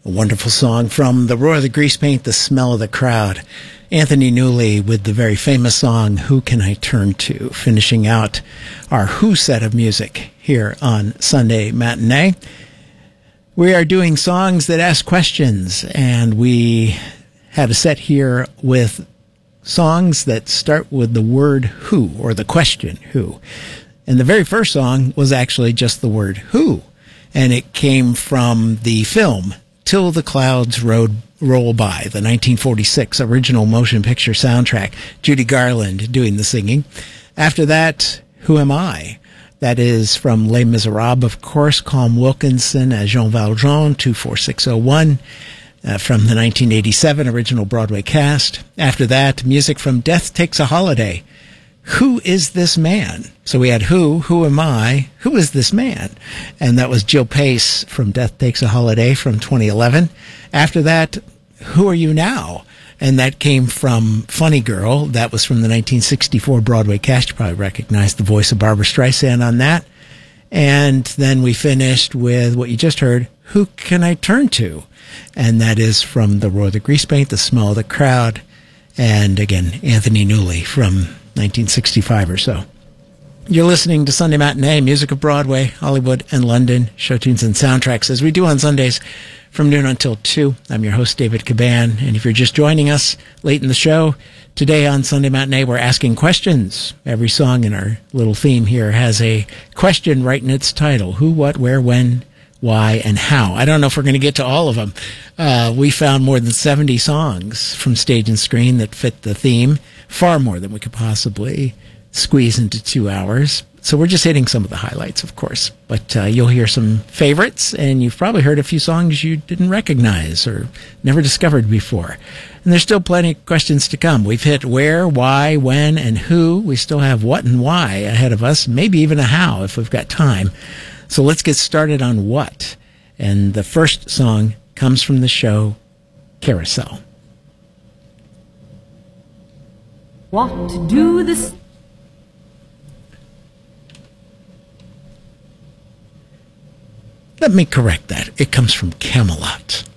A wonderful song from The Roar of the Grease Paint, The Smell of the Crowd. Anthony Newley with the very famous song, Who Can I Turn To? Finishing out our Who set of music here on Sunday Matinee. We are doing songs that ask questions, and we had a set here with songs that start with the word who, or the question who. And the very first song was actually just the word who, and it came from the film Till the Clouds Roll By, the 1946 original motion picture soundtrack. Judy Garland doing the singing. After that, Who Am I? That is from Les Miserables, of course. Colm Wilkinson as Jean Valjean, 24601, from the 1987 original Broadway cast. After that, music from Death Takes a Holiday. Who is this man? So we had who am I, who is this man? And that was Jill Pace from Death Takes a Holiday from 2011. After that, Who Are You Now? And that came from Funny Girl. That was from the 1964 Broadway cast. You probably recognize the voice of Barbra Streisand on that. And then we finished with what you just heard, Who Can I Turn To? And that is from The Roar of the Grease Paint, The Smell of the Crowd. And again, Anthony Newley from 1965 or so. You're listening to Sunday Matinee, music of Broadway, Hollywood, and London, show tunes and soundtracks, as we do on Sundays from noon until 2. I'm your host, David Caban, and if you're just joining us late in the show, today on Sunday Matinee, we're asking questions. Every song in our little theme here has a question right in its title. Who, what, where, when, why, and how. I don't know if we're going to get to all of them. We found more than 70 songs from stage and screen that fit the theme, far more than we could possibly squeeze into 2 hours. So we're just hitting some of the highlights, of course. But you'll hear some favorites, and you've probably heard a few songs you didn't recognize or never discovered before. And there's still plenty of questions to come. We've hit where, why, when, and who. We still have what and why ahead of us, maybe even a how if we've got time. So let's get started on what. And the first song comes from the show Carousel. What to do this? Let me correct that. It comes from Camelot.